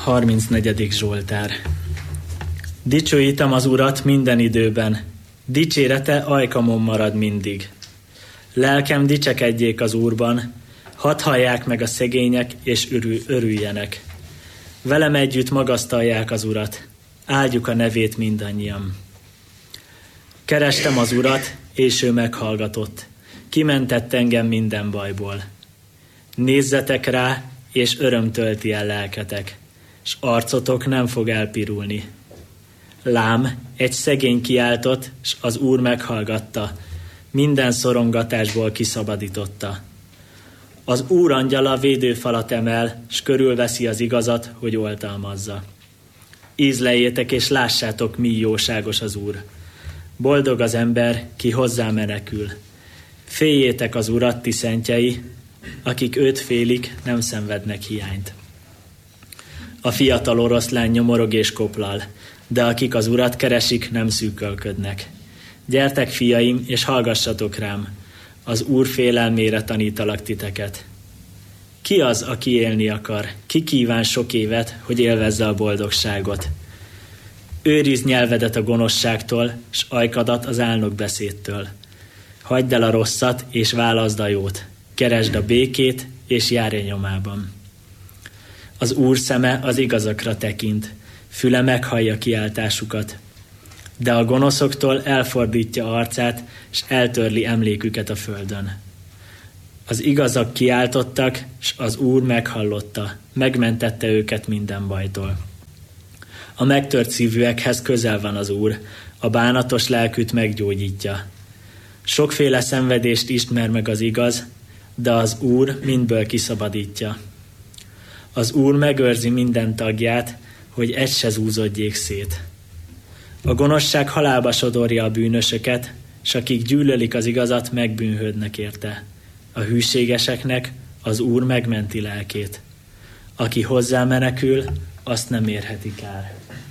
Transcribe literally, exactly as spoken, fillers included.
harmincnegyedik Zsoltár. Dicsőítem az Urat minden időben, dicsérete ajkamon marad mindig. Lelkem dicsekedjék az Úrban, hadd hallják meg a szegények, és örül, örüljenek. Velem együtt magasztalják az Urat, áldjuk a nevét mindannyian. Kerestem az Urat, és ő meghallgatott, kimentett engem minden bajból. Nézzetek rá, és öröm tölti el lelketek, s arcotok nem fog elpirulni. Lám, egy szegény kiáltott, s az Úr meghallgatta, minden szorongatásból kiszabadította. Az Úr angyala védőfalat emel, s körülveszi az igazat, hogy oltalmazza. Ízleljétek és lássátok, mi jóságos az Úr. Boldog az ember, ki hozzá menekül. Féljétek az Urat, ti szentjei, akik őt félik, nem szenvednek hiányt. A fiatal oroszlán nyomorog és koplal, de akik az Urat keresik, nem szűkölködnek. Gyertek, fiaim, és hallgassatok rám, az Úr félelmére tanítalak titeket. Ki az, aki élni akar? Ki kíván sok évet, hogy élvezze a boldogságot? Őrizd nyelvedet a gonoszságtól, s ajkadat az álnokbeszédtől. Hagyd el a rosszat, és válaszd a jót. Keresd a békét, és járj nyomában. Az Úr szeme az igazakra tekint, füle meghallja kiáltásukat. De a gonoszoktól elfordítja arcát, és eltörli emléküket a földön. Az igazak kiáltottak, s az Úr meghallotta, megmentette őket minden bajtól. A megtört szívűekhez közel van az Úr, a bánatos lelkűt meggyógyítja. Sokféle szenvedést ismer meg az igaz, de az Úr mindből kiszabadítja. Az Úr megőrzi minden tagját, hogy egy se zúzódjék szét. A gonoszság halálba sodorja a bűnösöket, s akik gyűlölik az igazat, megbűnhődnek érte. A hűségeseknek az Úr megmenti lelkét. Aki hozzá menekül, azt nem érheti kár.